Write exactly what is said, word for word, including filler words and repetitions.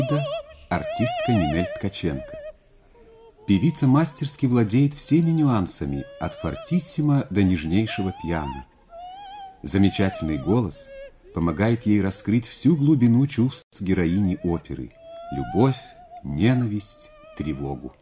артистка Нинель Ткаченко. Певица мастерски владеет всеми нюансами, от фортиссимо до нежнейшего пиано. Замечательный голос помогает ей раскрыть всю глубину чувств героини оперы – любовь, ненависть, тревогу.